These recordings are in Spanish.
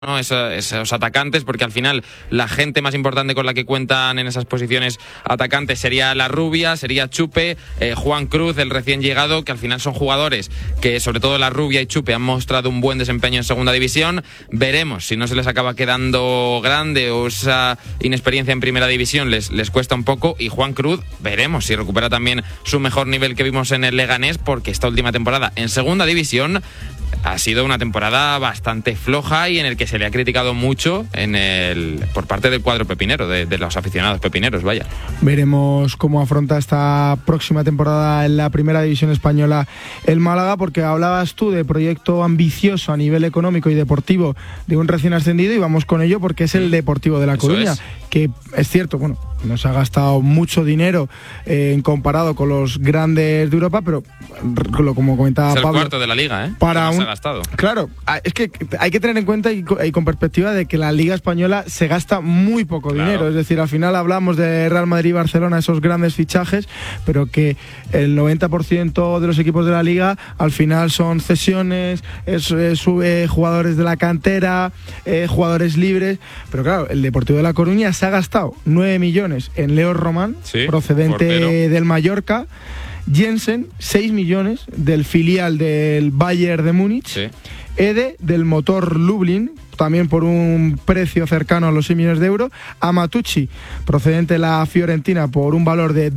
¿no? Esos atacantes, porque al final la gente más importante con la que cuentan en esas posiciones atacantes sería la Rubia, sería Chupe, Juan Cruz, el recién llegado, que al final son jugadores que sobre todo la Rubia y Chupe han mostrado un buen desempeño en segunda división. Veremos si no se les acaba quedando grande o esa inexperiencia en primera división les cuesta un poco, y Juan Cruz veremos si recupera también su mejor nivel que vimos en el Leganés, porque esta última temporada en segunda división ha sido una temporada bastante floja y en el que se le ha criticado mucho por parte del cuadro pepinero, de los aficionados pepineros, vaya. Veremos cómo afronta esta próxima temporada en la primera división española el Málaga, porque hablabas tú de proyecto ambicioso a nivel económico y deportivo de un recién ascendido, y vamos con ello porque es el Deportivo de La Coruña, que es cierto, bueno, nos ha gastado mucho dinero en comparado con los grandes de Europa, pero como comentaba es el Pablo, cuarto de la liga, para se ha gastado. Claro, es que hay que tener en cuenta y con perspectiva de que la Liga Española se gasta muy poco dinero. Es decir, al final hablamos de Real Madrid y Barcelona, esos grandes fichajes, pero que el 90% de los equipos de la Liga al final son cesiones, jugadores de la cantera, jugadores libres. Pero claro, el Deportivo de La Coruña se ha gastado 9 millones en Leo Román, procedente del Mallorca. Jensen, 6 millones del filial del Bayern de Múnich. Ede, del Motor Lublin, también por un precio cercano a los 6 millones de euros. Amatucci, procedente de la Fiorentina, por un valor de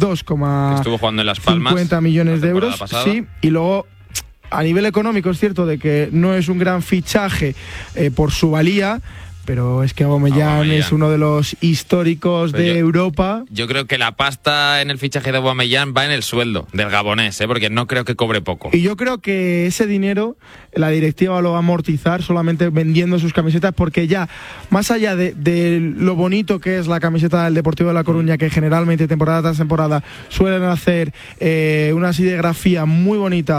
2,50 millones de euros. Sí, y luego a nivel económico es cierto de que no es un gran fichaje por su valía, pero es que Aubameyang es uno de los históricos de Europa. Yo creo que la pasta en el fichaje de Aubameyang va en el sueldo del gabonés, porque no creo que cobre poco. Y yo creo que ese dinero la directiva lo va a amortizar solamente vendiendo sus camisetas, porque ya, más allá de lo bonito que es la camiseta del Deportivo de La Coruña, que generalmente temporada tras temporada suelen hacer una serigrafía muy bonita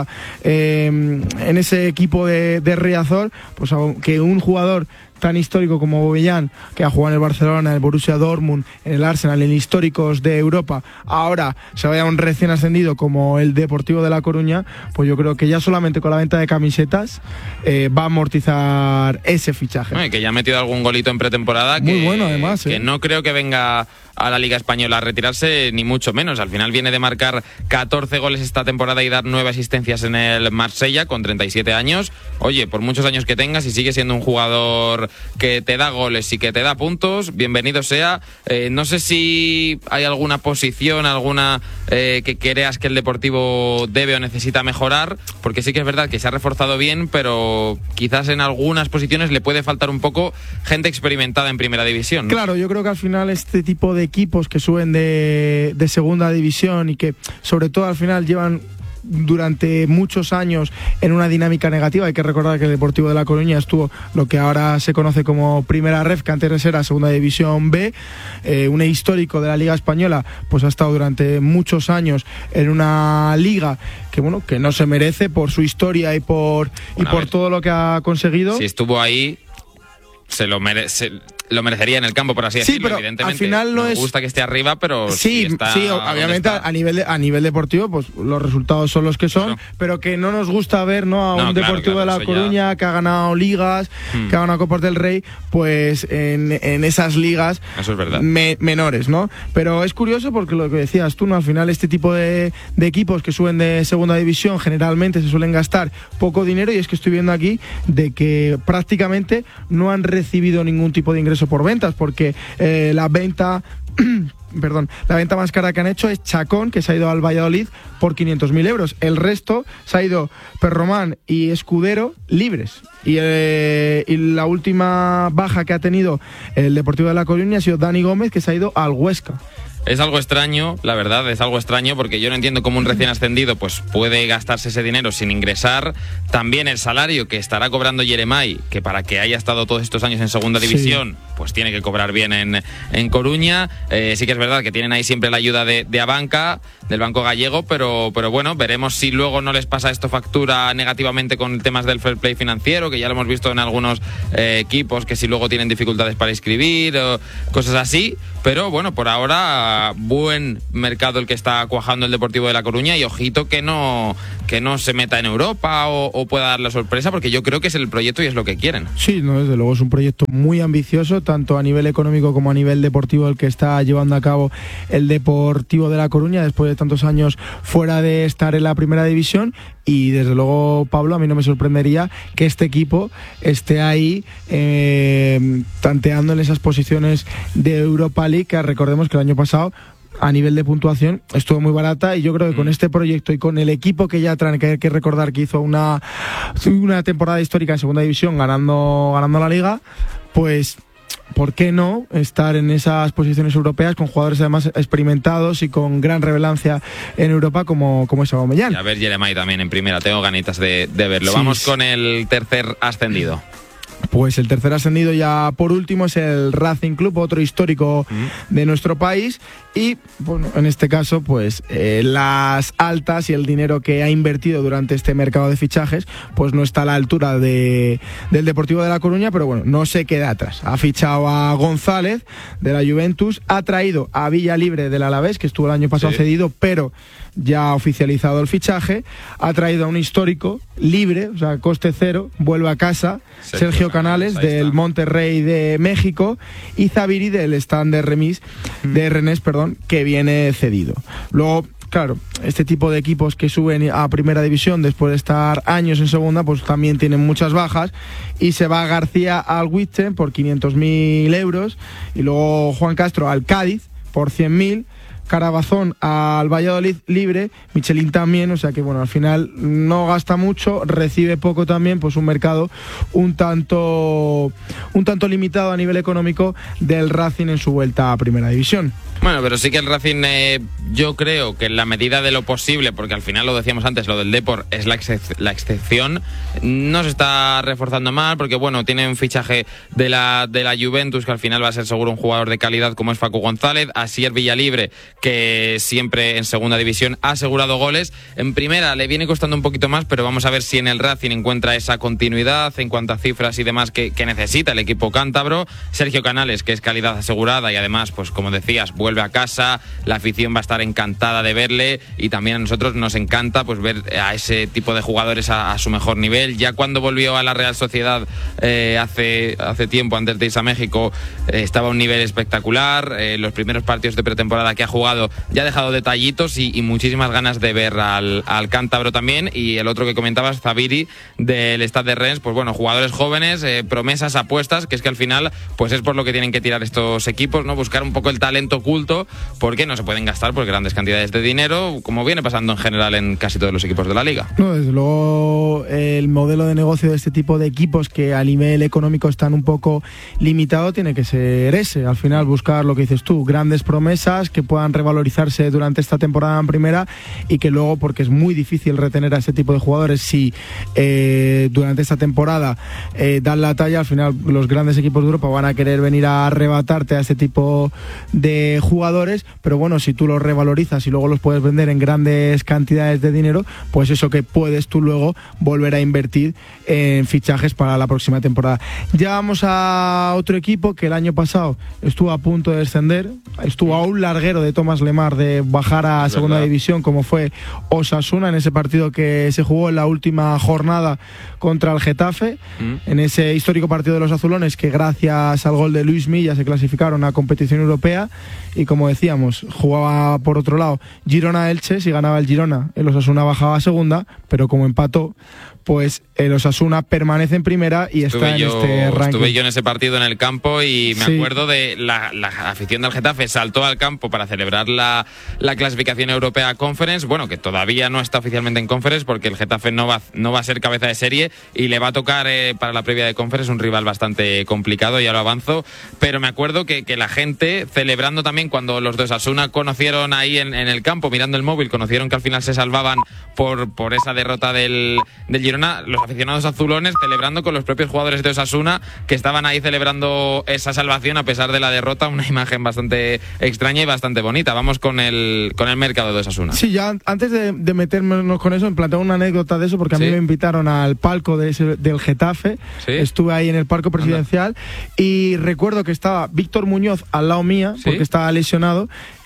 en ese equipo de Riazor, pues que un jugador tan histórico como Aubameyang, que ha jugado en el Barcelona, en el Borussia Dortmund, en el Arsenal, en históricos de Europa, ahora se vaya a un recién ascendido como el Deportivo de La Coruña, pues yo creo que ya solamente con la venta de camisetas va a amortizar ese fichaje. Que ya ha metido algún golito en pretemporada. Muy bueno, además. Que no creo que venga a la Liga Española a retirarse, ni mucho menos. Al final viene de marcar 14 goles esta temporada y dar 9 asistencias en el Marsella con 37 años. Oye, por muchos años que tengas y sigue siendo un jugador que te da goles y que te da puntos, bienvenido sea. No sé si hay alguna posición, alguna que creas que el Deportivo debe o necesita mejorar, porque sí que es verdad que se ha reforzado bien, pero quizás en algunas posiciones le puede faltar un poco gente experimentada en primera división, ¿no? Claro, yo creo que al final este tipo de equipos que suben de segunda división y que sobre todo al final llevan durante muchos años en una dinámica negativa. Hay que recordar que el Deportivo de La Coruña estuvo lo que ahora se conoce como Primera Ref, que antes era Segunda División B, un histórico de la Liga Española, pues ha estado durante muchos años en una liga que bueno, que no se merece por su historia y por todo lo que ha conseguido. Si estuvo ahí, se lo merece. Lo merecería en el campo, por así decirlo, pero evidentemente. Al final no me es... gusta que esté arriba, pero sí, obviamente a nivel deportivo, pues los resultados son los que son, claro. Pero que no nos gusta ver, ¿no?, a un Deportivo de La Coruña que ha ganado ligas, que ha ganado Copas del Rey, pues en esas ligas, eso es verdad, menores, ¿no? Pero es curioso porque lo que decías tú, ¿no?, al final este tipo de equipos que suben de segunda división generalmente se suelen gastar poco dinero, y es que estoy viendo aquí de que prácticamente no han recibido ningún tipo de ingreso por ventas, porque la venta más cara que han hecho es Chacón, que se ha ido al Valladolid por 500.000 euros. El resto se ha ido Perromán y Escudero libres. Y la última baja que ha tenido el Deportivo de La Coruña ha sido Dani Gómez, que se ha ido al Huesca. Es algo extraño, la verdad, es algo extraño, porque yo no entiendo cómo un recién ascendido pues puede gastarse ese dinero sin ingresar. También el salario que estará cobrando Yeremay, que para que haya estado todos estos años en segunda división, pues tiene que cobrar bien en Coruña. Sí que es verdad que tienen ahí siempre la ayuda de Abanca, del Banco Gallego, pero bueno, veremos si luego no les pasa esto factura negativamente con temas del fair play financiero, que ya lo hemos visto en algunos equipos, que si luego tienen dificultades para inscribir o cosas así. Pero bueno, por ahora buen mercado el que está cuajando el Deportivo de La Coruña, y ojito que no que no se meta en Europa o pueda dar la sorpresa, porque yo creo que es el proyecto y es lo que quieren. Sí, no, desde luego es un proyecto muy ambicioso, tanto a nivel económico como a nivel deportivo, el que está llevando a cabo el Deportivo de La Coruña después de tantos años fuera de estar en la primera división. Y desde luego, Pablo, a mí no me sorprendería que este equipo esté ahí tanteando en esas posiciones de Europa League, que recordemos que el año pasado a nivel de puntuación estuvo muy barata, y yo creo que con este proyecto y con el equipo que ya traen, que hay que recordar que hizo una temporada histórica en segunda división ganando la liga, pues ¿por qué no estar en esas posiciones europeas con jugadores además experimentados y con gran relevancia en Europa como es Aubameyang? Y a ver Jeremai también en primera, tengo ganitas de verlo. Sí. Vamos con el tercer ascendido. Pues el tercer ascendido, ya por último, es el Racing Club, otro histórico de nuestro país, y bueno, en este caso pues las altas y el dinero que ha invertido durante este mercado de fichajes pues no está a la altura del Deportivo de La Coruña, pero bueno, no se queda atrás. Ha fichado a González de la Juventus, ha traído a Villalibre del Alavés, que estuvo el año pasado cedido, pero ya ha oficializado el fichaje, ha traído a un histórico libre, o sea, coste cero, vuelve a casa, Sergio Canales del Monterrey de México, y Zaviri del Stand de Rennes, que viene cedido. Luego, claro, este tipo de equipos que suben a primera división después de estar años en segunda, pues también tienen muchas bajas, y se va García al Witchen por 500.000 euros, y luego Juan Castro al Cádiz por 100.000, Carabazón al Valladolid libre, Michelin también, o sea que bueno, al final no gasta mucho, recibe poco también, pues un mercado un tanto limitado a nivel económico del Racing en su vuelta a primera división. Bueno, pero sí que el Racing, yo creo que en la medida de lo posible, porque al final lo decíamos antes, lo del Depor es la excepción, no se está reforzando mal, porque bueno, tiene un fichaje de la Juventus, que al final va a ser seguro un jugador de calidad como es Facu González, Asier Villalibre, que siempre en segunda división ha asegurado goles, en primera le viene costando un poquito más, pero vamos a ver si en el Racing encuentra esa continuidad en cuanto a cifras y demás que necesita el equipo cántabro. Sergio Canales, que es calidad asegurada y además, pues como decías, vuelve a casa, la afición va a estar encantada de verle, y también a nosotros nos encanta pues ver a ese tipo de jugadores a su mejor nivel. Ya cuando volvió a la Real Sociedad hace tiempo, antes de irse a México, estaba a un nivel espectacular. Los primeros partidos de pretemporada que ha jugado ya ha dejado detallitos y muchísimas ganas de ver al cántabro también. Y el otro que comentabas, Zaviri del Stade de Rennes, pues bueno, jugadores jóvenes, promesas, apuestas, que es que al final pues es por lo que tienen que tirar estos equipos, ¿no? Buscar un poco el talento oculto, porque no se pueden gastar por grandes cantidades de dinero, como viene pasando en general en casi todos los equipos de la liga. No, desde luego el modelo de negocio de este tipo de equipos, que a nivel económico están un poco limitado, tiene que ser ese. Al final buscar lo que dices tú, grandes promesas que puedan revalorizarse durante esta temporada en primera, y que luego, porque es muy difícil retener a ese tipo de jugadores, si durante esta temporada dan la talla, al final los grandes equipos de Europa van a querer venir a arrebatarte a este tipo de jugadores, pero bueno, si tú los revalorizas y luego los puedes vender en grandes cantidades de dinero, pues eso que puedes tú luego volver a invertir en fichajes para la próxima temporada. Ya vamos a otro equipo que el año pasado estuvo a punto de descender, estuvo a un larguero de Tomás Lemar de bajar a segunda división, como fue Osasuna, en ese partido que se jugó en la última jornada contra el Getafe, en ese histórico partido de los azulones, que gracias al gol de Luis Milla se clasificaron a competición europea. Y como decíamos, jugaba por otro lado Girona-Elche. Si ganaba el Girona, el Osasuna bajaba a segunda, pero como empató, pues el Osasuna permanece en primera y está en este ranking. Estuve yo en ese partido en el campo y me acuerdo de la afición del Getafe saltó al campo para celebrar la clasificación europea a Conference, bueno, que todavía no está oficialmente en Conference porque el Getafe no va a ser cabeza de serie y le va a tocar para la previa de Conference un rival bastante complicado, ya lo avanzo, pero me acuerdo que la gente celebrando también cuando los de Osasuna conocieron ahí en el campo, mirando el móvil, conocieron que al final se salvaban por esa derrota del Girona. Los aficionados azulones celebrando con los propios jugadores de Osasuna que estaban ahí celebrando esa salvación a pesar de la derrota, una imagen bastante extraña y bastante bonita. Vamos con el mercado de Osasuna. Sí, ya antes de meternos con eso, me planteo una anécdota de eso, porque a mí me invitaron al palco del Getafe. ¿Sí? Estuve ahí en el palco presidencial y recuerdo que estaba Víctor Muñoz al lado mía, porque estaba lesionado,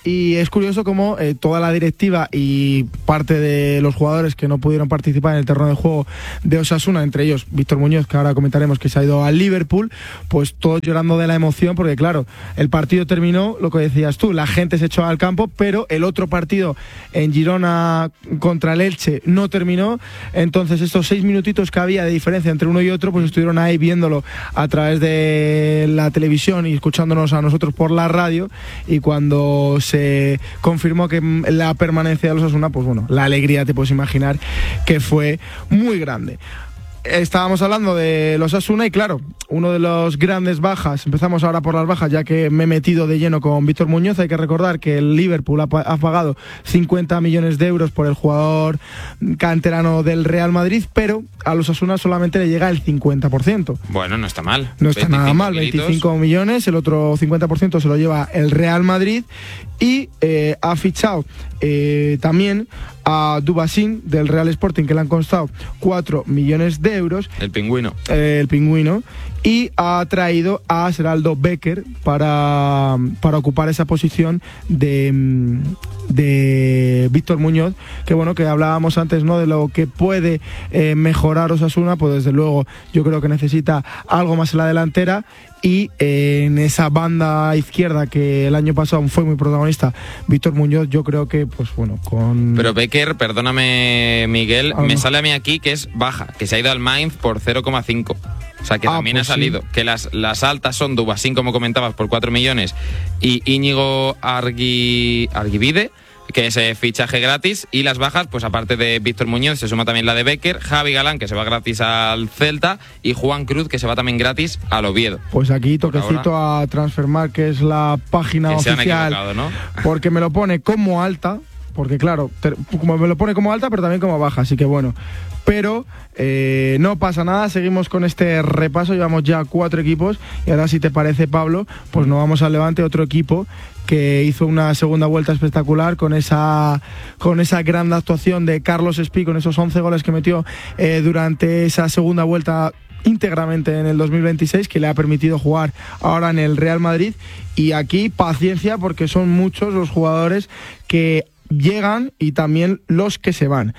Y es curioso cómo toda la directiva y parte de los jugadores que no pudieron participar en el terreno de juego de Osasuna, entre ellos Víctor Muñoz, que ahora comentaremos que se ha ido al Liverpool, pues todos llorando de la emoción, porque claro, el partido terminó, lo que decías tú, la gente se echó al campo, pero el otro partido en Girona contra el Elche no terminó, entonces estos 6 minutitos que había de diferencia entre uno y otro, pues estuvieron ahí viéndolo a través de la televisión y escuchándonos a nosotros por la radio, y cuando se confirmó que la permanencia de los Osasuna, pues bueno, la alegría te puedes imaginar que fue muy grande. Estábamos hablando de los Osasuna y claro, uno de los grandes bajas, empezamos ahora por las bajas ya que me he metido de lleno con Víctor Muñoz. Hay que recordar que el Liverpool ha pagado 50 millones de euros por el jugador canterano del Real Madrid, pero a los Osasuna solamente le llega el 50%. Bueno, no está mal. No está nada mal, 25 millones, el otro 50% se lo lleva el Real Madrid y ha fichado también a Dubasín del Real Sporting, que le han costado 4 millones de euros. El pingüino. Y ha traído a Seraldo Becker para ocupar esa posición de Víctor Muñoz, que bueno, que hablábamos antes, ¿no?, de lo que puede mejorar Osasuna. Pues desde luego yo creo que necesita algo más en la delantera, y en esa banda izquierda que el año pasado fue muy protagonista Víctor Muñoz, yo creo que pues bueno, con... Pero Becker, perdóname Miguel, me sale a mí aquí que es baja, que se ha ido al Mainz por 0,5. O sea que también pues ha salido. Sí. Que las altas son Dubasín, como comentabas, por 4 millones, y Íñigo Arguibide, que es fichaje gratis, y las bajas, pues aparte de Víctor Muñoz, se suma también la de Becker, Javi Galán, que se va gratis al Celta, y Juan Cruz, que se va también gratis al Oviedo. Pues aquí toquecito a Transfermarkt, que es la página que oficial, se han equivocado, ¿no? Porque me lo pone como alta, porque claro, como me lo pone como alta, pero también como baja, así que bueno. Pero no pasa nada, seguimos con este repaso, llevamos ya 4 equipos, y ahora, si te parece, Pablo, pues nos vamos al Levante, otro equipo que hizo una segunda vuelta espectacular con esa gran actuación de Carlos Espí, con esos 11 goles que metió durante esa segunda vuelta íntegramente en el 2026, que le ha permitido jugar ahora en el Real Madrid. Y aquí paciencia, porque son muchos los jugadores que llegan y también los que se van.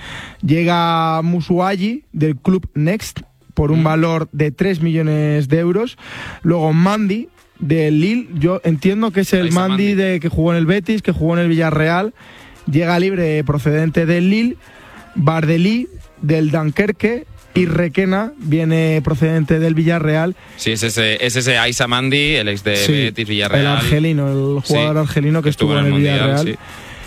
Llega Musuayi del club Next por un valor de 3 millones de euros. Luego Mandi del Lille, yo entiendo que es el Mandi que jugó en el Betis, que jugó en el Villarreal. Llega libre procedente del Lille. Bardeli del Dunkerque. Y Requena viene procedente del Villarreal. Sí, es ese Aissa Mandi, el ex de Betis, Villarreal. El argelino, el jugador argelino que estuvo en el Mundial, Villarreal. Sí.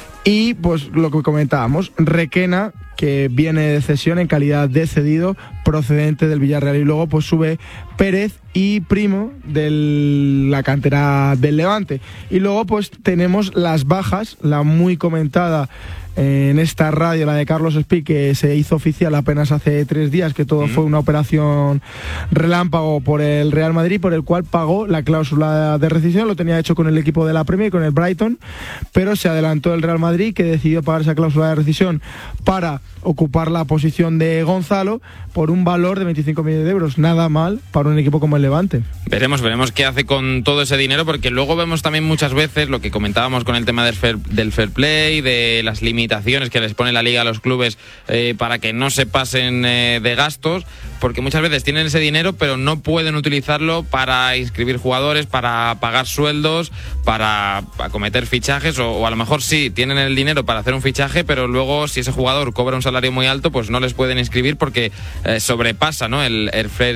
Y pues lo que comentábamos, Requena, que viene de cesión en calidad de cedido, procedente del Villarreal. Y luego pues sube Pérez y Primo de la cantera del Levante. Y luego pues tenemos las bajas, la muy comentada en esta radio, la de Carlos Espí, que se hizo oficial apenas hace 3 días, que todo fue una operación relámpago por el Real Madrid, por el cual pagó la cláusula de rescisión. Lo tenía hecho con el equipo de la Premier, con el Brighton, pero se adelantó el Real Madrid, que decidió pagar esa cláusula de rescisión para ocupar la posición de Gonzalo por un valor de 25 millones de euros. Nada mal para un equipo como el Levante. Veremos qué hace con todo ese dinero, porque luego vemos también muchas veces lo que comentábamos con el tema del fair play, de las limitaciones que les pone la Liga a los clubes para que no se pasen de gastos, porque muchas veces tienen ese dinero pero no pueden utilizarlo para inscribir jugadores, para pagar sueldos, para acometer fichajes, o a lo mejor sí tienen el dinero para hacer un fichaje, pero luego si ese jugador cobra un salario muy alto, pues no les pueden inscribir porque sobrepasa, ¿no?, el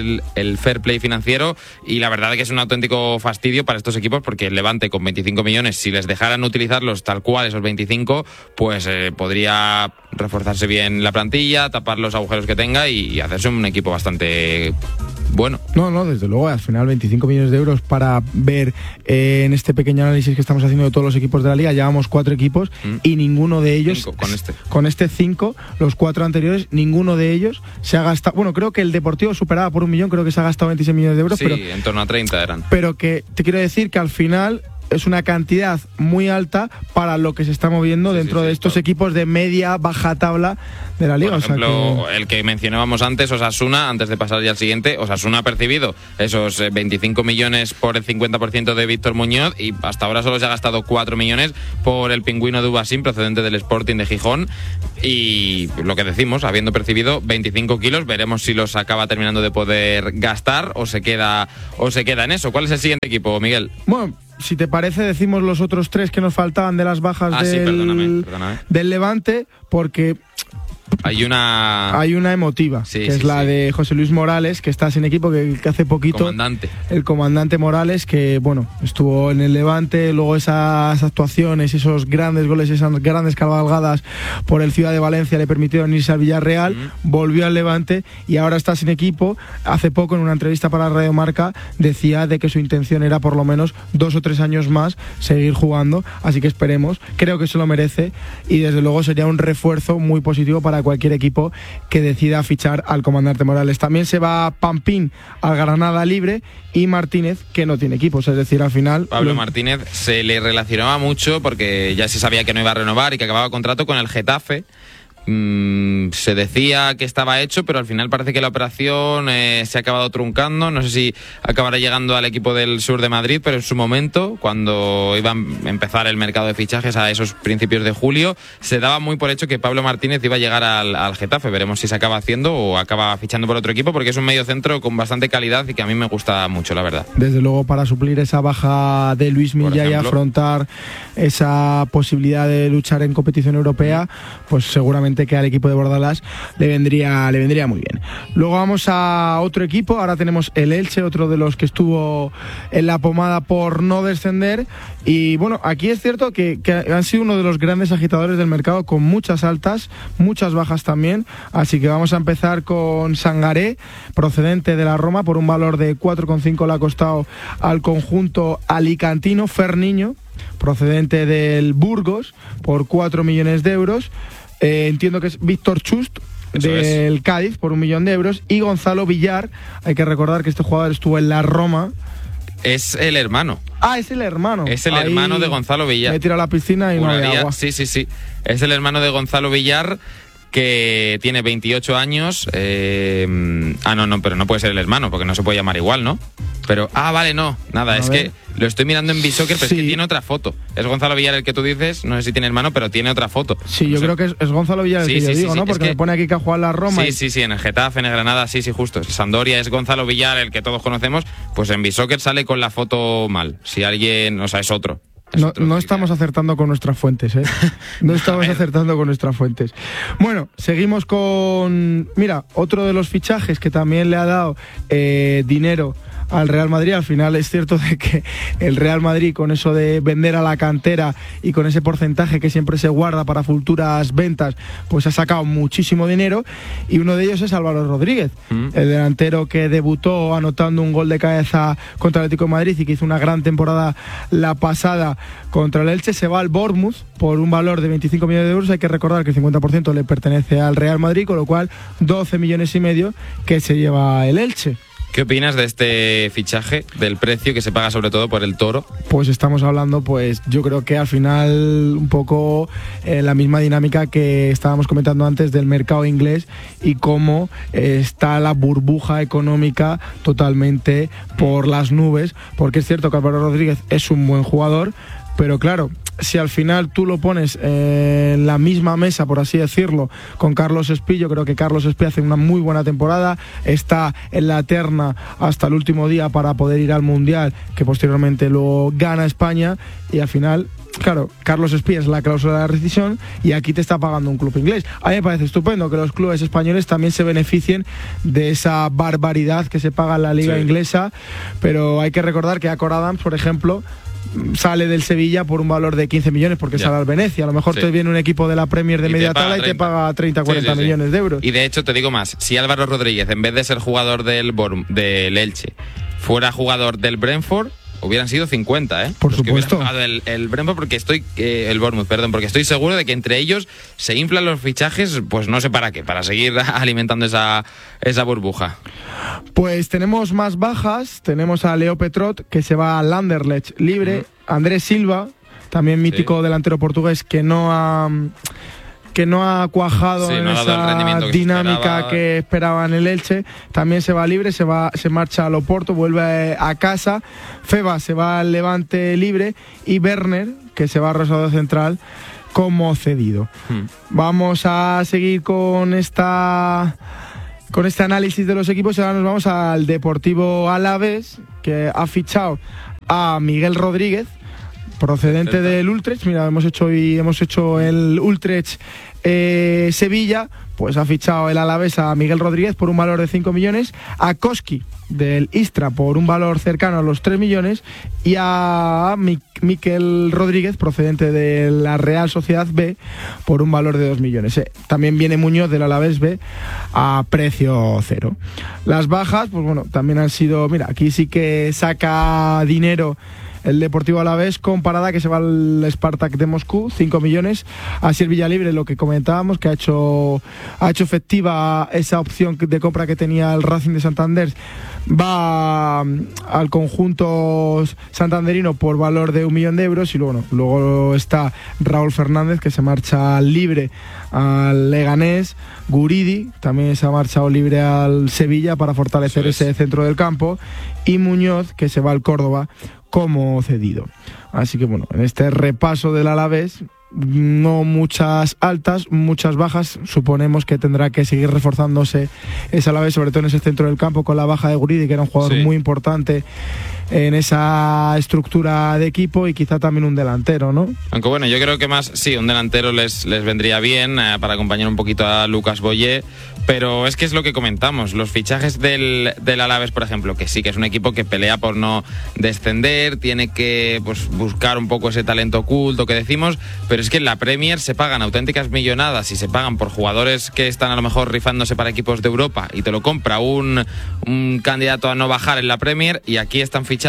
fair play financiero. Y la verdad es que es un auténtico fastidio para estos equipos, porque el Levante con 25 millones, si les dejaran utilizarlos tal cual esos 25, pues podría reforzarse bien la plantilla, tapar los agujeros que tenga y hacerse un equipo bastante bueno. No, desde luego, al final 25 millones de euros para ver en este pequeño análisis que estamos haciendo de todos los equipos de la Liga. Llevamos 4 equipos y ninguno de ellos, 5, con este 5, los 4 anteriores, ninguno de ellos se ha gastado. Bueno, creo que el Deportivo superaba por 1 millón, creo que se ha gastado 26 millones de euros. Sí, pero en torno a 30 eran. Pero que te quiero decir que al final es una cantidad muy alta para lo que se está moviendo dentro de estos equipos de media, baja tabla de la liga. Por ejemplo, el que mencionábamos antes, Osasuna, antes de pasar ya al siguiente, Osasuna ha percibido esos 25 millones por el 50% de Víctor Muñoz y hasta ahora solo se ha gastado 4 millones por el pingüino de Ubasín, procedente del Sporting de Gijón. Y lo que decimos, habiendo percibido 25 kilos, veremos si los acaba terminando de poder gastar o se queda en eso. ¿Cuál es el siguiente equipo, Miguel? Bueno, si te parece, decimos los otros 3 que nos faltaban de las bajas perdóname. del Levante, porque hay una emotiva, que es la de José Luis Morales, que está sin equipo, que hace poquito el comandante Morales, que bueno, estuvo en el Levante, luego esas actuaciones, esos grandes goles, esas grandes cabalgadas por el Ciudad de Valencia le permitieron irse al Villarreal, volvió al Levante y ahora está sin equipo. Hace poco, en una entrevista para Radio Marca, decía de que su intención era por lo menos 2 o 3 años más seguir jugando, así que esperemos, creo que se lo merece y desde luego sería un refuerzo muy positivo para cualquier equipo que decida fichar al comandante Morales. También se va Pampín al Granada libre y Martínez, que no tiene equipos, es decir, al final Pablo Martínez se le relacionaba mucho porque ya se sabía que no iba a renovar y que acababa contrato con el Getafe. Se decía que estaba hecho, pero al final parece que la operación se ha acabado truncando. No sé si acabará llegando al equipo del sur de Madrid, pero en su momento, cuando iba a empezar el mercado de fichajes a esos principios de julio, se daba muy por hecho que Pablo Martínez iba a llegar al Getafe. Veremos si se acaba haciendo o acaba fichando por otro equipo, porque es un mediocentro con bastante calidad y que a mí me gusta mucho, la verdad. Desde luego, para suplir esa baja de Luis Milla y afrontar esa posibilidad de luchar en competición europea, pues seguramente que al equipo de Bordalás le vendría muy bien. Luego vamos a otro equipo. Ahora tenemos el Elche, otro de los que estuvo en la pomada por no descender. Y bueno, aquí es cierto que han sido uno de los grandes agitadores del mercado, con muchas altas, muchas bajas también. Así que vamos a empezar con Sangaré, procedente de la Roma, por un valor de 4,5 le ha costado al conjunto alicantino. Ferniño, procedente del Burgos, por 4 millones de euros. Entiendo que es Víctor Chust, del Cádiz, por 1 millón de euros. Y Gonzalo Villar, hay que recordar que este jugador estuvo en la Roma. Es el hermano. Es el hermano. Es el hermano de Gonzalo Villar. Me tira a la piscina y no hay agua. Sí. Es el hermano de Gonzalo Villar, que tiene 28 años. No, pero no puede ser el hermano, porque no se puede llamar igual, ¿no? Pero, vale, no. Nada, es que lo estoy mirando en Bisoccer, pero es que tiene otra foto. Es Gonzalo Villar el que tú dices, no sé si tiene hermano, pero tiene otra foto. Sí, yo creo que es Gonzalo Villar el que yo digo, ¿no? Porque me pone aquí que ha jugado en la Roma. Sí, en el Getafe, en el Granada, sí, justo. Sampdoria es Gonzalo Villar, el que todos conocemos, pues en Bisoccer sale con la foto mal. Si alguien, es otro. No estamos acertando con nuestras fuentes, ¿eh? No estamos acertando con nuestras fuentes. Bueno, seguimos con... Mira, otro de los fichajes que también le ha dado dinero al Real Madrid. Al final es cierto de que el Real Madrid, con eso de vender a la cantera y con ese porcentaje que siempre se guarda para futuras ventas, pues ha sacado muchísimo dinero, y uno de ellos es Álvaro Rodríguez, el delantero que debutó anotando un gol de cabeza contra el Atlético de Madrid y que hizo una gran temporada la pasada contra el Elche. Se va al Bournemouth por un valor de 25 millones de euros. Hay que recordar que el 50% le pertenece al Real Madrid, con lo cual 12 millones y medio que se lleva el Elche. ¿Qué opinas de este fichaje, del precio que se paga sobre todo por el Toro? Pues estamos hablando, yo creo que al final un poco la misma dinámica que estábamos comentando antes del mercado inglés y cómo está la burbuja económica totalmente por las nubes, porque es cierto que Álvaro Rodríguez es un buen jugador, pero claro, si al final tú lo pones en la misma mesa, por así decirlo, con Carlos Espí, yo creo que Carlos Espí hace una muy buena temporada, está en la terna hasta el último día para poder ir al Mundial, que posteriormente lo gana España, y al final, claro, Carlos Espí es la cláusula de la rescisión y aquí te está pagando un club inglés. A mí me parece estupendo que los clubes españoles también se beneficien de esa barbaridad que se paga en la liga inglesa, pero hay que recordar que Acor Adams, por ejemplo, sale del Sevilla por un valor de 15 millones porque sale al Venecia. A lo mejor te viene un equipo de la Premier de media tabla y te paga 30-40 millones de euros. Y de hecho te digo más, si Álvaro Rodríguez, en vez de ser jugador del Elche, fuera jugador del Brentford, hubieran sido 50, ¿eh? Por los supuesto. Que pagado el Brentford, el Bournemouth, perdón, porque estoy seguro de que entre ellos se inflan los fichajes, pues no sé para qué, para seguir alimentando esa burbuja. Pues tenemos más bajas, tenemos a Leo Petrot, que se va al Anderlecht libre, Andrés Silva, también mítico delantero portugués, que no ha cuajado en esa dinámica que esperaba en el Elche, también se va libre, se marcha al Oporto, vuelve a casa. Feba se va al Levante libre y Werner, que se va a Rosario Central como cedido. Vamos a seguir con este análisis de los equipos y ahora nos vamos al Deportivo Alavés, que ha fichado a Miguel Rodríguez, procedente del Utrecht. Mira, hemos hecho el Utrecht Sevilla, pues ha fichado el Alavés a Miguel Rodríguez por un valor de 5 millones, a Koski del Istra por un valor cercano a los 3 millones y a Miquel Rodríguez, procedente de la Real Sociedad B, por un valor de 2 millones. También viene Muñoz del Alavés B a precio cero. Las bajas, pues bueno, también han sido, mira, aquí sí que saca dinero el Deportivo Alavés con Parada, que se va al Spartak de Moscú, 5 millones. Así el Villalibre, lo que comentábamos, que ha hecho efectiva esa opción de compra que tenía el Racing de Santander, va al conjunto santanderino por valor de 1 millón de euros. Y luego está Raúl Fernández, que se marcha libre al Leganés. Guridi también se ha marchado libre al Sevilla para fortalecer ese centro del campo. Y Muñoz, que se va al Córdoba como cedido. Así que bueno, en este repaso del Alavés, no muchas altas, muchas bajas. Suponemos que tendrá que seguir reforzándose ese Alavés, sobre todo en ese centro del campo, con la baja de Guridi, que era un jugador muy importante en esa estructura de equipo, y quizá también un delantero, ¿no? Aunque bueno, yo creo que más, un delantero les vendría bien para acompañar un poquito a Lucas Boyé, pero es que es lo que comentamos, los fichajes del Alavés, por ejemplo, que sí que es un equipo que pelea por no descender, tiene que pues buscar un poco ese talento oculto que decimos, pero es que en la Premier se pagan auténticas millonadas y se pagan por jugadores que están a lo mejor rifándose para equipos de Europa, y te lo compra un candidato a no bajar en la Premier, y aquí están fichando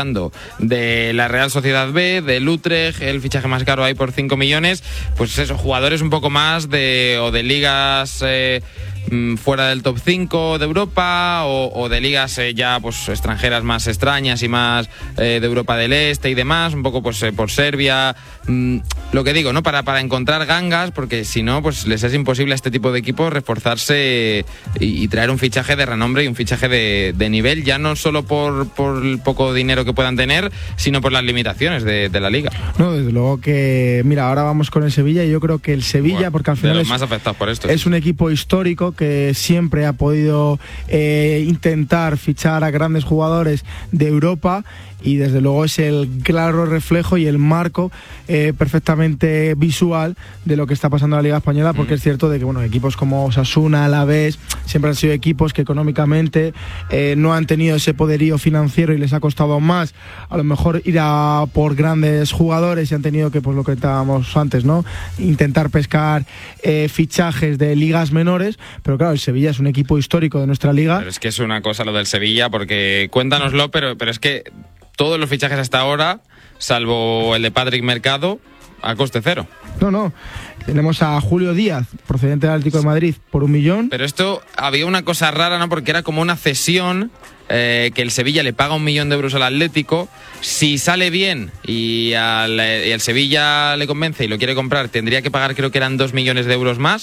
de la Real Sociedad B, del Utrecht, el fichaje más caro ahí por 5 millones, pues eso, jugadores un poco más de ligas fuera del top 5 de Europa o de ligas ya pues extranjeras más extrañas y más de Europa del Este y demás, un poco pues por Serbia, lo que digo, ¿no? Para encontrar gangas, porque si no pues les es imposible a este tipo de equipos reforzarse y traer un fichaje de renombre y un fichaje de nivel, ya no solo por el poco dinero que puedan tener, sino por las limitaciones de la liga. No, desde luego que, mira, ahora vamos con el Sevilla, y yo creo que el Sevilla, porque al final de los más afectados por esto, es un equipo histórico que siempre ha podido intentar fichar a grandes jugadores de Europa, y desde luego es el claro reflejo y el marco perfectamente visual de lo que está pasando en la Liga Española, porque es cierto de que bueno, equipos como Osasuna, Alavés, siempre han sido equipos que económicamente no han tenido ese poderío financiero y les ha costado más a lo mejor ir a por grandes jugadores, y han tenido que, pues lo que estábamos antes, ¿no?, intentar pescar fichajes de ligas menores. Pero claro, el Sevilla es un equipo histórico de nuestra liga. Pero es que es una cosa lo del Sevilla, porque cuéntanoslo, pero es que todos los fichajes hasta ahora, salvo el de Patrick Mercado, a coste cero. No. Tenemos a Julio Díaz, procedente del Atlético de Madrid, por 1 millón. Pero esto había una cosa rara, ¿no? Porque era como una cesión, que el Sevilla le paga 1 millón de euros al Atlético. Si sale bien y al Sevilla le convence y lo quiere comprar, tendría que pagar, creo que eran 2 millones de euros más.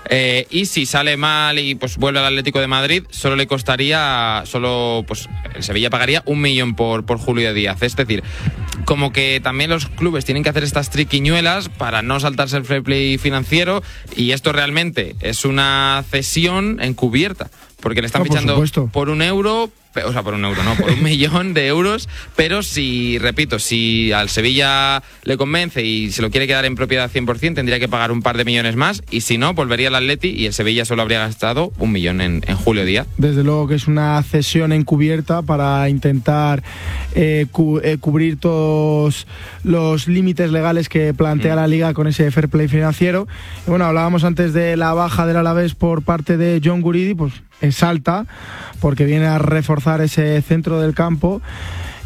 Y si sale mal y pues vuelve al Atlético de Madrid, solo le costaría, pues el Sevilla pagaría 1 millón por Julio Díaz. Es decir, como que también los clubes tienen que hacer estas triquiñuelas para no saltarse el fair play financiero, y esto realmente es una cesión encubierta, porque le están fichando por 1 euro, o sea, por 1 euro, no, por 1 millón de euros, pero si al Sevilla le convence y se lo quiere quedar en propiedad 100%, tendría que pagar un par de millones más, y si no, volvería al Atleti y el Sevilla solo habría gastado 1 millón en Julio Díaz. Desde luego que es una cesión encubierta para intentar cubrir todos los límites legales que plantea la Liga con ese fair play financiero. Y bueno, hablábamos antes de la baja del Alavés por parte de John Guridi, pues es alta, porque viene a reforzar ese centro del campo.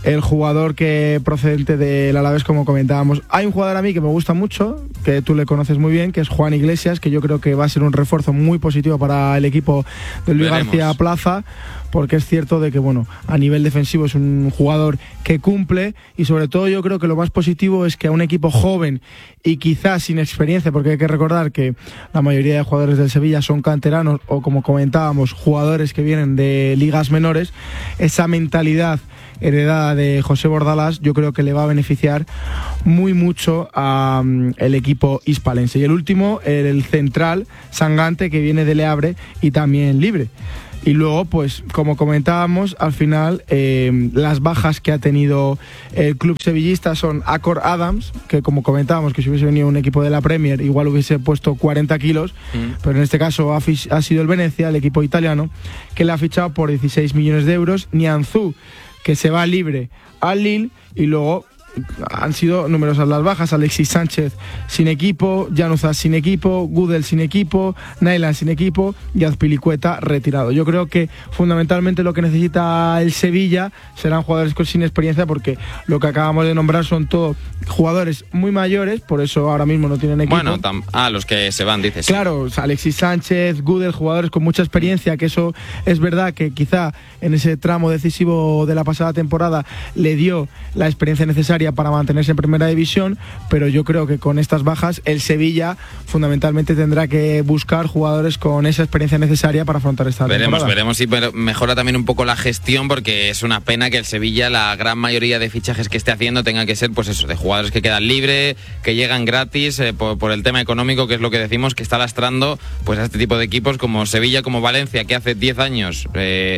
el jugador que procedente del Alavés, como comentábamos. Hay un jugador a mí que me gusta mucho, que tú le conoces muy bien, que es Juan Iglesias, que yo creo que va a ser un refuerzo muy positivo para el equipo de Luis García Plaza, porque es cierto de que, bueno, a nivel defensivo es un jugador que cumple, y sobre todo yo creo que lo más positivo es que a un equipo joven y quizás sin experiencia, porque hay que recordar que la mayoría de jugadores del Sevilla son canteranos o, como comentábamos, jugadores que vienen de ligas menores, esa mentalidad heredada de José Bordalás yo creo que le va a beneficiar muy mucho al equipo hispalense. Y el último, el central Sangante, que viene de Le Havre y también libre. Y luego, pues, como comentábamos, al final las bajas que ha tenido el club sevillista son Acor Adams, que como comentábamos, que si hubiese venido un equipo de la Premier igual hubiese puesto 40 kilos, pero en este caso ha sido el Venecia, el equipo italiano, que le ha fichado por 16 millones de euros. Nianzú, que se va libre al Lille, y luego han sido numerosas las bajas. Alexis Sánchez sin equipo, Januzaj sin equipo, Gudel sin equipo, Nayland sin equipo y Azpilicueta retirado. Yo creo que fundamentalmente lo que necesita el Sevilla serán jugadores sin experiencia, porque lo que acabamos de nombrar son todos jugadores muy mayores, por eso ahora mismo no tienen equipo. Bueno, los que se van, dices. Claro, Alexis Sánchez, Gudel, jugadores con mucha experiencia, que eso es verdad que quizá en ese tramo decisivo de la pasada temporada le dio la experiencia necesaria para mantenerse en primera división, pero yo creo que con estas bajas el Sevilla fundamentalmente tendrá que buscar jugadores con esa experiencia necesaria para afrontar esta temporada. Veremos si mejora también un poco la gestión, porque es una pena que el Sevilla, la gran mayoría de fichajes que esté haciendo, tenga que ser, pues eso, de jugadores que quedan libres, que llegan gratis, por el tema económico, que es lo que decimos, que está lastrando pues a este tipo de equipos como Sevilla, como Valencia, que hace 10 años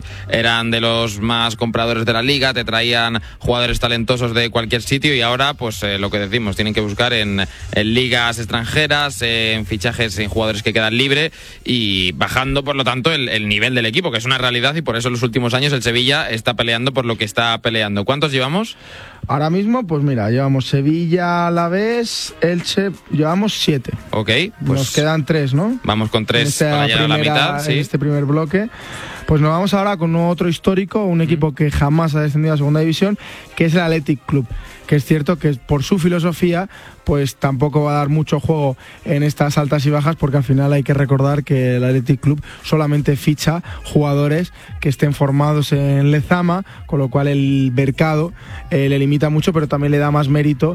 eran de los más compradores de la liga, te traían jugadores talentosos de cualquier sitio, y ahora, pues lo que decimos, tienen que buscar en ligas extranjeras, en fichajes, en jugadores que quedan libres, y bajando, por lo tanto, el nivel del equipo, que es una realidad, y por eso en los últimos años el Sevilla está peleando por lo que está peleando. ¿Cuántos llevamos? Ahora mismo, pues mira, llevamos Sevilla, Alavés, Elche, llevamos 7. Ok, pues nos quedan 3, ¿no? Vamos con 3 para llegar a la mitad, sí. En este primer bloque. Pues nos vamos ahora con otro histórico, un equipo que jamás ha descendido a segunda división, que es el Athletic Club, que es cierto que por su filosofía pues tampoco va a dar mucho juego en estas altas y bajas, porque al final hay que recordar que el Athletic Club solamente ficha jugadores que estén formados en Lezama, con lo cual el mercado le limita mucho, pero también le da más mérito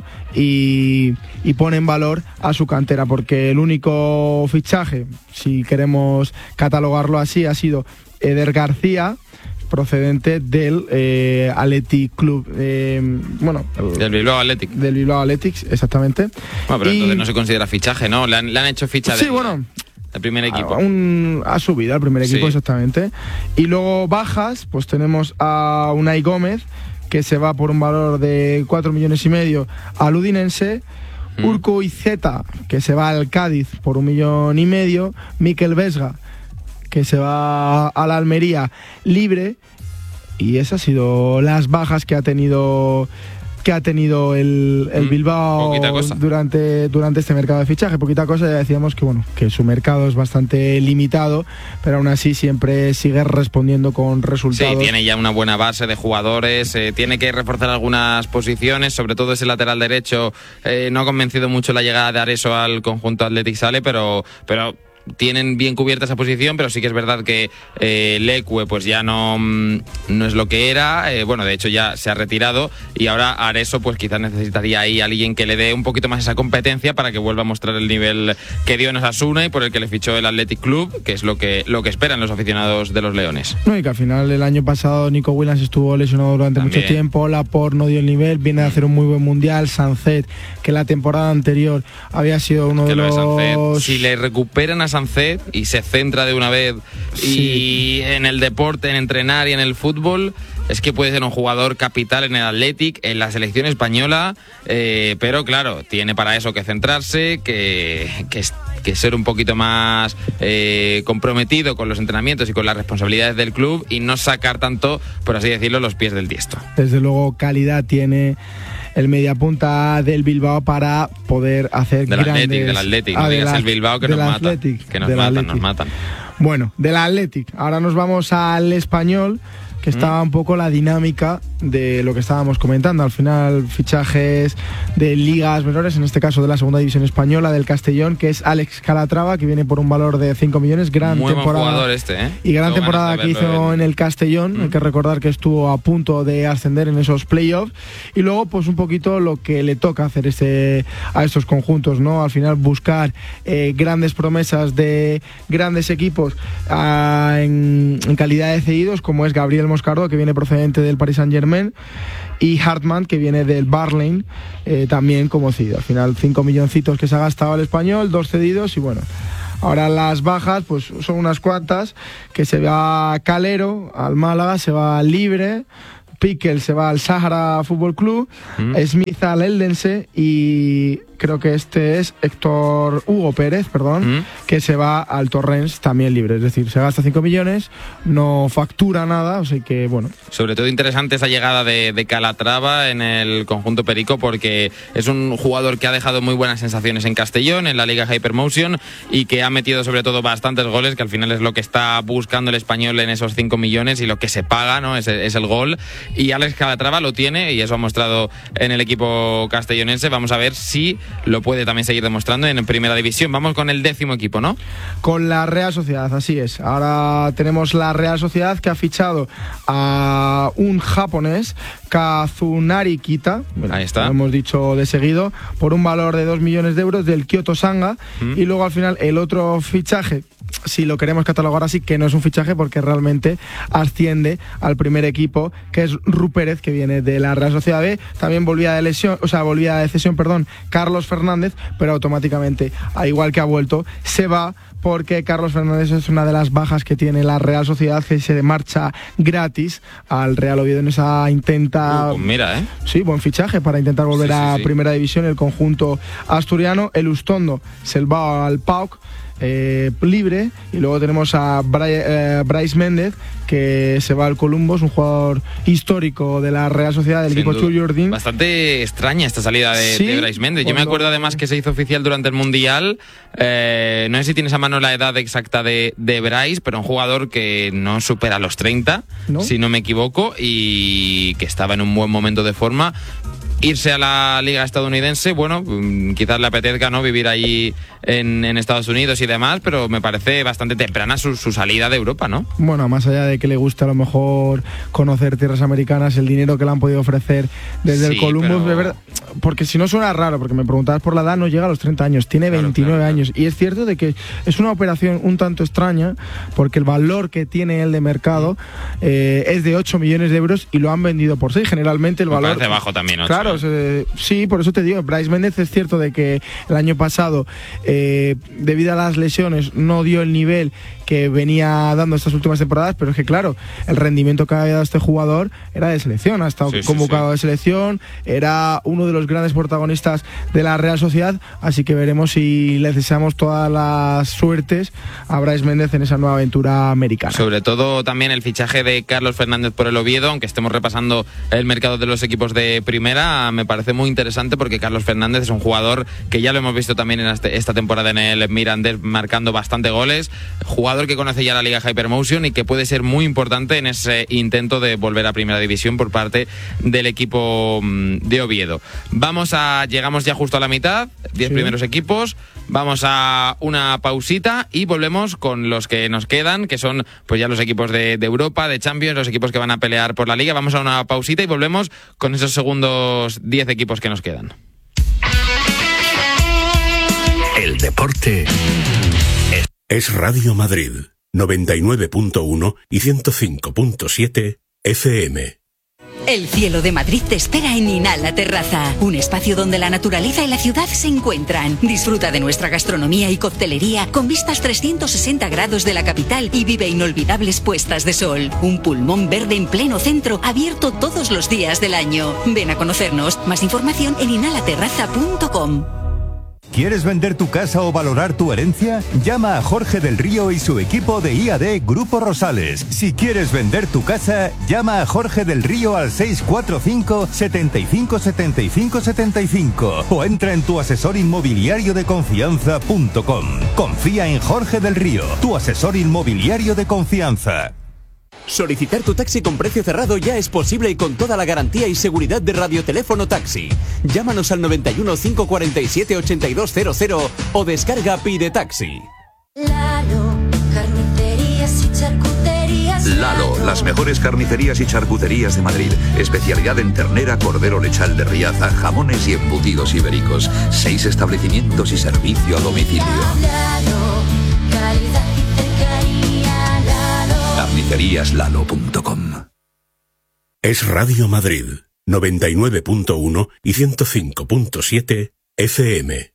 y pone en valor a su cantera, porque el único fichaje, si queremos catalogarlo así, ha sido Eder García, procedente del Athletic Club, del Bilbao Athletic. Del Bilbao Athletic, exactamente. Bueno, pero entonces no se considera fichaje, ¿no? Le han hecho ficha del primer equipo. Ha subido al primer equipo, sí. Exactamente. Y luego bajas, pues tenemos a Unai Gómez, que se va por un valor de 4,5 millones al Udinense. Urko Izeta, que se va al Cádiz por 1,5 millones. Mikel Vesga, que se va a la Almería libre. Y esas han sido las bajas que ha tenido el Bilbao durante este mercado de fichaje. Poquita cosa, ya decíamos que bueno, que su mercado es bastante limitado, pero aún así siempre sigue respondiendo con resultados. Sí, tiene ya una buena base de jugadores, tiene que reforzar algunas posiciones, sobre todo ese lateral derecho. No ha convencido mucho la llegada de Areso al conjunto Athletic Sale, pero tienen bien cubierta esa posición, pero sí que es verdad que Leque pues ya no es lo que era. De hecho ya se ha retirado, y ahora Areso pues quizás necesitaría ahí alguien que le dé un poquito más esa competencia para que vuelva a mostrar el nivel que dio en Osasuna y por el que le fichó el Athletic Club, que es lo que esperan los aficionados de los Leones. No, y que al final el año pasado Nico Williams estuvo lesionado durante mucho tiempo, Laporte no dio el nivel, viene a hacer un muy buen mundial. Sancet, que la temporada anterior había sido uno de los... Sancet, si le recuperan a Sancet y se centra de una vez y en el deporte, en entrenar y en el fútbol, es que puede ser un jugador capital en el Athletic, en la selección española, pero claro, tiene para eso que centrarse, que ser un poquito más comprometido con los entrenamientos y con las responsabilidades del club, y no sacar tanto, por así decirlo, los pies del tiesto. Desde luego calidad tiene el mediapunta del Bilbao para poder hacer del Athletic, no digas el Bilbao, que nos matan. Nos matan. Bueno, del Athletic. Ahora nos vamos al Español, que está un poco la dinámica de lo que estábamos comentando. Al final, fichajes de ligas menores, en este caso de la segunda división española, del Castellón, que es Alex Calatrava, que viene por un valor de 5 millones. Gran muy temporada. Buen jugador este, ¿eh? Y gran temporada que hizo en el Castellón. Hay que recordar que estuvo a punto de ascender en esos playoffs. Y luego, pues un poquito lo que le toca hacer a estos conjuntos, ¿no? Al final, buscar grandes promesas de grandes equipos en calidad de cedidos, como es Gabriel Moscardo, que viene procedente del Paris Saint-Germain, y Hartmann, que viene del Barley, también como cedido. Al final 5 milloncitos que se ha gastado el Español, 2 cedidos, y bueno, ahora las bajas pues son unas cuantas, que se va Calero al Málaga, se va Libre, Piquel se va al Sahara Fútbol Club, Smith al Eldense, y creo que este es Hugo Pérez, que se va al Torrens, también libre. Es decir, se gasta 5 millones, no factura nada, así que bueno. Sobre todo interesante esa llegada de Calatrava en el conjunto perico, porque es un jugador que ha dejado muy buenas sensaciones en Castellón, en la Liga Hypermotion, y que ha metido sobre todo bastantes goles, que al final es lo que está buscando el Español en esos 5 millones y lo que se paga, ¿no? Es el gol. Y Alex Calatrava lo tiene, y eso ha mostrado en el equipo castellonense. Vamos a ver si lo puede también seguir demostrando en primera división. Vamos con el 10º equipo, ¿no? Con la Real Sociedad, así es. Ahora tenemos la Real Sociedad, que ha fichado a un japonés, Kazunari Kita, ahí está, lo hemos dicho de seguido, por un valor de 2 millones de euros del Kyoto Sanga. Y luego al final el otro fichaje, si lo queremos catalogar así, que no es un fichaje porque realmente asciende al primer equipo, que es Ru Pérez, que viene de la Real Sociedad B. También volvía de cesión, Carlos Fernández, pero automáticamente, al igual que ha vuelto, se va, porque Carlos Fernández es una de las bajas que tiene la Real Sociedad, que se marcha gratis al Real Oviedo en esa intenta... Pues mira, ¿eh? Sí, buen fichaje para intentar volver a primera división el conjunto asturiano. El Ustondo se va al PAOK, libre, y luego tenemos a Brais Méndez, que se va al Columbus, un jugador histórico de la Real Sociedad, del equipo Churjordín. Bastante extraña esta salida de Brais Méndez. Yo me acuerdo además que se hizo oficial durante el Mundial. No sé si tienes a mano la edad exacta de Brais, pero un jugador que no supera los 30, ¿no? Si no me equivoco, y que estaba en un buen momento de forma. Irse a la liga estadounidense, bueno, quizás le apetezca, ¿no?, vivir allí en Estados Unidos y demás, pero me parece bastante temprana su salida de Europa, ¿no? Bueno, más allá de que le guste a lo mejor conocer tierras americanas, el dinero que le han podido ofrecer desde el Columbus, de verdad, porque si no suena raro, porque me preguntabas por la edad, no llega a los 30 años, tiene 29 años, y es cierto de que es una operación un tanto extraña, porque el valor que tiene él de mercado es de 8 millones de euros y lo han vendido por 6, generalmente el valor... Me parece bajo también, 8. Claro, sí, por eso te digo, Brais Méndez es cierto de que el año pasado, debido a las lesiones, no dio el nivel que venía dando estas últimas temporadas, pero es que claro, el rendimiento que había dado este jugador era de selección, ha estado convocado de selección, era uno de los grandes protagonistas de la Real Sociedad, así que veremos si le deseamos todas las suertes a Brais Méndez en esa nueva aventura americana. Sobre todo también el fichaje de Carlos Fernández por el Oviedo, aunque estemos repasando el mercado de los equipos de primera, me parece muy interesante porque Carlos Fernández es un jugador que ya lo hemos visto también en esta temporada en el Mirandés, marcando bastante goles, jugador que conoce ya la Liga Hypermotion y que puede ser muy importante en ese intento de volver a primera división por parte del equipo de Oviedo. Llegamos ya justo a la mitad, 10 primeros equipos, vamos a una pausita y volvemos con los que nos quedan, que son pues ya los equipos de Europa, de Champions, los equipos que van a pelear por la Liga. Vamos a una pausita y volvemos con esos segundos 10 equipos que nos quedan. El deporte es Radio Madrid, 99.1 y 105.7 FM. El cielo de Madrid te espera en Inhala Terraza, un espacio donde la naturaleza y la ciudad se encuentran. Disfruta de nuestra gastronomía y coctelería con vistas 360 grados de la capital y vive inolvidables puestas de sol. Un pulmón verde en pleno centro, abierto todos los días del año. Ven a conocernos. Más información en inhalaterraza.com. ¿Quieres vender tu casa o valorar tu herencia? Llama a Jorge del Río y su equipo de IAD Grupo Rosales. Si quieres vender tu casa, llama a Jorge del Río al 645 75 75 75 o entra en tuasesorinmobiliariodeconfianza.com. Confía en Jorge del Río, tu asesor inmobiliario de confianza. Solicitar tu taxi con precio cerrado ya es posible y con toda la garantía y seguridad de Radioteléfono Taxi. Llámanos al 91 547 8200 o descarga Pide Taxi. Lalo, carnicerías y charcuterías. Lalo, las mejores carnicerías y charcuterías de Madrid. Especialidad en ternera, cordero lechal de Riaza, jamones y embutidos ibéricos. 6 establecimientos y servicio a domicilio. Lalo, calidad y cercanía. Lalo. Carniceríaslalo.com. Es Radio Madrid, 99.1 y 105.7 FM.